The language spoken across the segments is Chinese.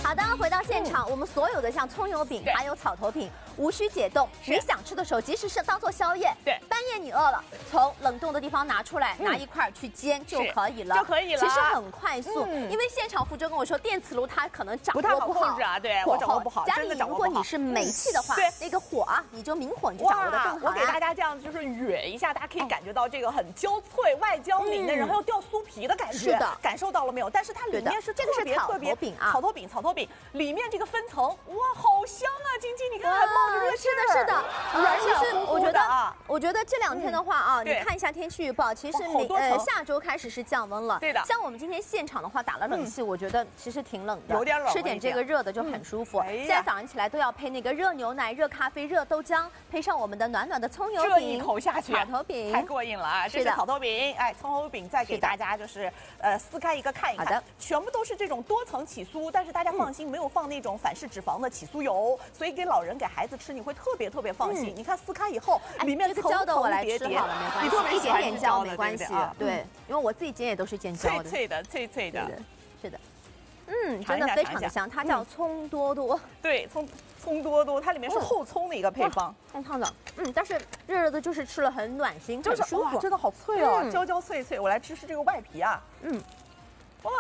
好的，回到现场，我们所有的像葱油饼还有草头饼，无需解冻，你想吃的时候，即使是当做宵夜， 对， 半夜你饿了，从冷冻的地方拿出来，拿一块去煎就可以了，其实很快速，因为现场福州跟我说，电磁炉它可能掌握不好控制啊，对，我掌握不好。 家里如果你是煤气的话，那个火啊，你就明火你就掌握得更好。 我给大家这样就是哕一下，大家可以感觉到这个很焦脆，外焦里嫩，然后又掉酥皮的感觉， 是的， 感受到了没有？但是它里面是特别草头饼啊， 草头饼里面这个分层，哇，好香啊！晶晶，你看还冒着热气儿， 是的， 其实我觉得这2天的话啊，你看一下天气预报，其实下周开始是降温了， 对的。 像我们今天现场的话打了冷气，我觉得其实挺冷的， 有点冷， 吃点这个热的就很舒服。现在早上起来都要配那个热牛奶、热咖啡、热豆浆，配上我们的暖暖的葱油饼， 这一口下去， 草头饼太过瘾了啊！这是草头饼，哎，葱油饼再给大家就是撕开一个看一看， 好的， 全部都是这种多层起酥，但是大家放心，没有放那种反式脂肪的起酥油，所以给老人给孩子吃你会特别放心。你看撕开以后，里面层层叠叠， 你特别一点点焦没关系，对，因为我自己煎也都是煎焦的， 脆的， 是的。真的非常的香，它叫葱多多。 对，葱多多，它里面是厚葱的一个配方， 烫烫的。但是热热的，就是吃了很暖心， 就是舒服， 真的好脆哦，焦焦脆脆。我来吃这个外皮啊，哇，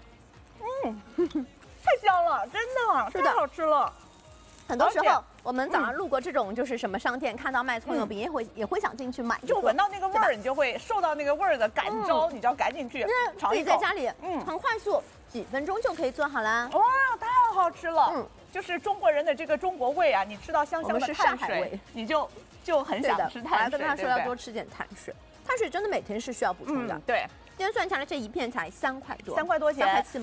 太香了，真的，太好吃了。 很多时候我们早上路过这种就是什么商店，看到卖葱油饼也会想进去买， 就闻到那个味儿，你就会受到那个味儿的感召，你就要赶紧去尝一口。 自己在家里，很快速，几分钟就可以做好啦。 哇，太好吃了！就是中国人的这个中国胃啊，你吃到香香的碳水，你就很想吃碳水。 我还跟他说要多吃点碳水，碳水真的每天是需要补充的。 对， 今天算下来这一片才3块多，3 块多钱，3块7毛。